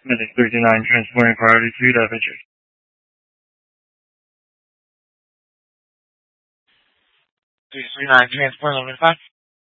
Medic 329 transporting priority to Devonshire. 329 transport 11-5.